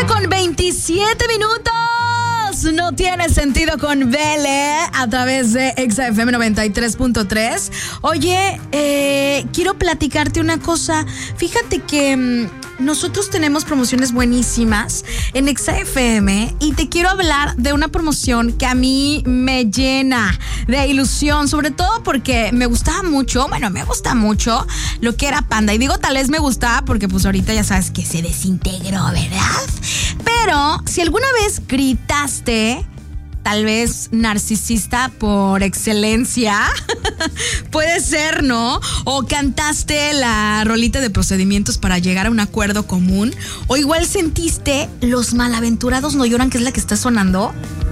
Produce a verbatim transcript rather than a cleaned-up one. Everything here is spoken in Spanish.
con veintisiete minutos. No tiene sentido con Vele a través de Exa F M noventa y tres punto tres. Oye, eh, quiero platicarte una cosa. Fíjate que mmm, nosotros tenemos promociones buenísimas en Exa F M y te quiero hablar de una promoción que a mí me llena de ilusión, sobre todo porque me gustaba mucho, bueno, me gusta mucho lo que era Panda. Y digo tal vez me gustaba porque pues ahorita ya sabes que se desintegró, ¿verdad? Pero si alguna vez gritaste, tal vez narcisista por excelencia, puede ser, ¿no? O cantaste la rolita de procedimientos para llegar a un acuerdo común, o igual sentiste Los Malaventurados No Lloran, que es la que está sonando.